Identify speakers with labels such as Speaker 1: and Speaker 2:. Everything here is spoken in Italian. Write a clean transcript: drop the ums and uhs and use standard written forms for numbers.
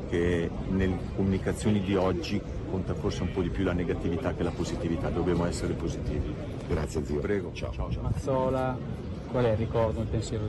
Speaker 1: che nelle comunicazioni di oggi conta forse un po' di più la negatività che la positività, dobbiamo essere positivi.
Speaker 2: Grazie zio.
Speaker 1: Prego.
Speaker 2: Ciao.
Speaker 1: Ciao.
Speaker 3: Mazzola, qual è il ricordo, il pensiero